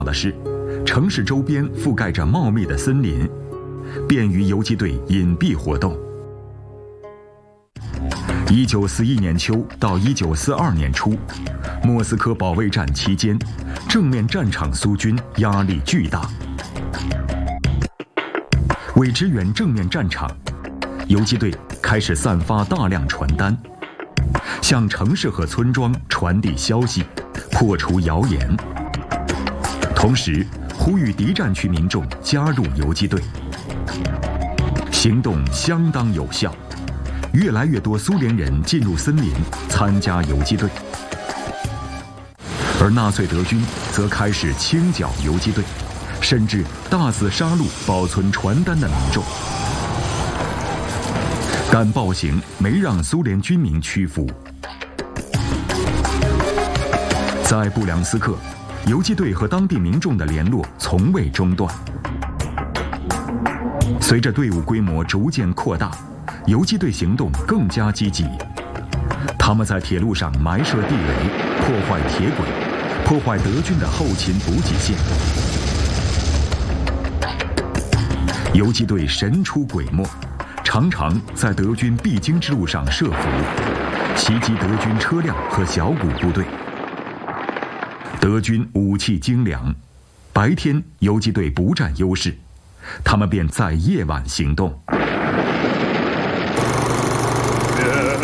的是，城市周边覆盖着茂密的森林，便于游击队隐蔽活动。1941年秋到1942年初，莫斯科保卫战期间，正面战场苏军压力巨大。为支援正面战场，游击队开始散发大量传单，向城市和村庄传递消息，破除谣言，同时呼吁敌占区民众加入游击队。行动相当有效，越来越多苏联人进入森林参加游击队，而纳粹德军则开始清剿游击队，甚至大肆杀戮保存传单的民众。但暴行没让苏联军民屈服。在布良斯克，游击队和当地民众的联络从未中断。随着队伍规模逐渐扩大，游击队行动更加积极。他们在铁路上埋设地雷，破坏铁轨，破坏德军的后勤补给线。游击队神出鬼没，常常在德军必经之路上设伏，袭击德军车辆和小股部队。德军武器精良，白天游击队不占优势，他们便在夜晚行动。